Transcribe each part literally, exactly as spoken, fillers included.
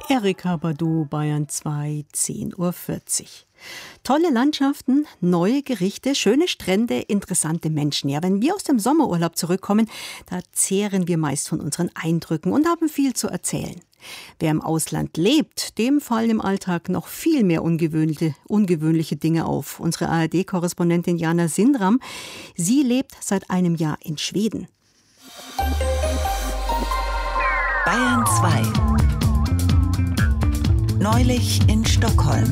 Erika Badu, Bayern zwei, zehn Uhr vierzig. Tolle Landschaften, neue Gerichte, schöne Strände, interessante Menschen. Ja, wenn wir aus dem Sommerurlaub zurückkommen, da zehren wir meist von unseren Eindrücken und haben viel zu erzählen. Wer im Ausland lebt, dem fallen im Alltag noch viel mehr ungewöhnliche, ungewöhnliche Dinge auf. Unsere A R D-Korrespondentin Jana Sindram, sie lebt seit einem Jahr in Schweden. Bayern zwei. Neulich in Stockholm.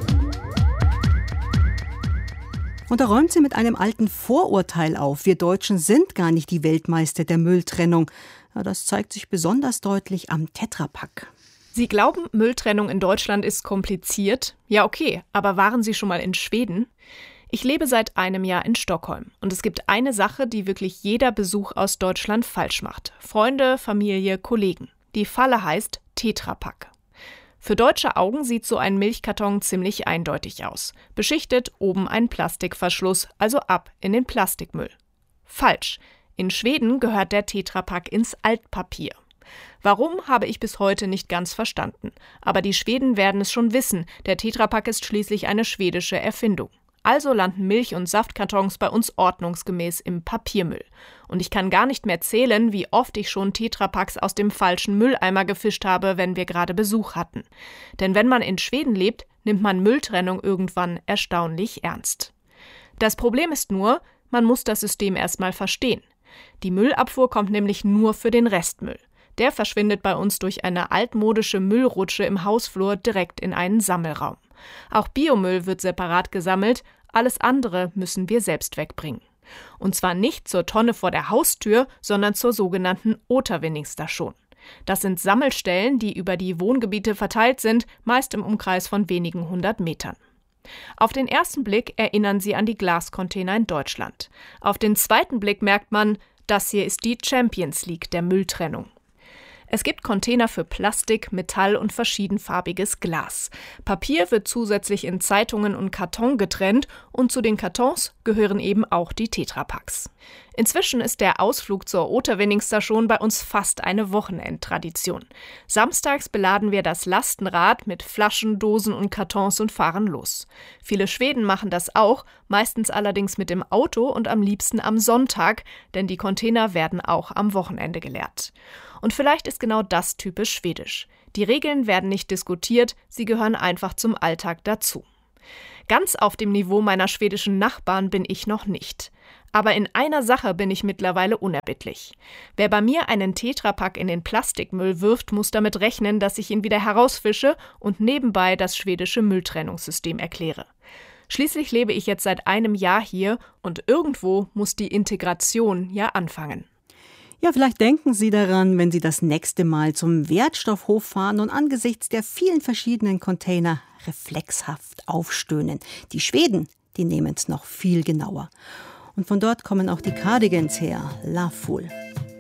Und da räumt sie mit einem alten Vorurteil auf. Wir Deutschen sind gar nicht die Weltmeister der Mülltrennung. Ja, das zeigt sich besonders deutlich am Tetrapack. Sie glauben, Mülltrennung in Deutschland ist kompliziert? Ja, okay, aber waren Sie schon mal in Schweden? Ich lebe seit einem Jahr in Stockholm und es gibt eine Sache, die wirklich jeder Besuch aus Deutschland falsch macht. Freunde, Familie, Kollegen. Die Falle heißt Tetrapack. Für deutsche Augen sieht so ein Milchkarton ziemlich eindeutig aus. Beschichtet, oben ein Plastikverschluss, also ab in den Plastikmüll. Falsch. In Schweden gehört der Tetrapack ins Altpapier. Warum, habe ich bis heute nicht ganz verstanden. Aber die Schweden werden es schon wissen, der Tetrapack ist schließlich eine schwedische Erfindung. Also landen Milch- und Saftkartons bei uns ordnungsgemäß im Papiermüll. Und ich kann gar nicht mehr zählen, wie oft ich schon Tetrapacks aus dem falschen Mülleimer gefischt habe, wenn wir gerade Besuch hatten. Denn wenn man in Schweden lebt, nimmt man Mülltrennung irgendwann erstaunlich ernst. Das Problem ist nur, man muss das System erstmal verstehen. Die Müllabfuhr kommt nämlich nur für den Restmüll. Der verschwindet bei uns durch eine altmodische Müllrutsche im Hausflur direkt in einen Sammelraum. Auch Biomüll wird separat gesammelt, alles andere müssen wir selbst wegbringen. Und zwar nicht zur Tonne vor der Haustür, sondern zur sogenannten Återvinningsstation. Das sind Sammelstellen, die über die Wohngebiete verteilt sind, meist im Umkreis von wenigen hundert Metern. Auf den ersten Blick erinnern sie an die Glascontainer in Deutschland. Auf den zweiten Blick merkt man, das hier ist die Champions League der Mülltrennung. Es gibt Container für Plastik, Metall und verschiedenfarbiges Glas. Papier wird zusätzlich in Zeitungen und Karton getrennt und zu den Kartons gehören eben auch die Tetrapacks. Inzwischen ist der Ausflug zur Återvinningsstation bei uns fast eine Wochenendtradition. Samstags beladen wir das Lastenrad mit Flaschen, Dosen und Kartons und fahren los. Viele Schweden machen das auch, meistens allerdings mit dem Auto und am liebsten am Sonntag, denn die Container werden auch am Wochenende geleert. Und vielleicht ist genau das typisch schwedisch. Die Regeln werden nicht diskutiert, sie gehören einfach zum Alltag dazu. Ganz auf dem Niveau meiner schwedischen Nachbarn bin ich noch nicht. Aber in einer Sache bin ich mittlerweile unerbittlich. Wer bei mir einen Tetrapack in den Plastikmüll wirft, muss damit rechnen, dass ich ihn wieder herausfische und nebenbei das schwedische Mülltrennungssystem erkläre. Schließlich lebe ich jetzt seit einem Jahr hier und irgendwo muss die Integration ja anfangen. Ja, vielleicht denken Sie daran, wenn Sie das nächste Mal zum Wertstoffhof fahren und angesichts der vielen verschiedenen Container reflexhaft aufstöhnen. Die Schweden, die nehmen es noch viel genauer. Und von dort kommen auch die Cardigans her, La Foule.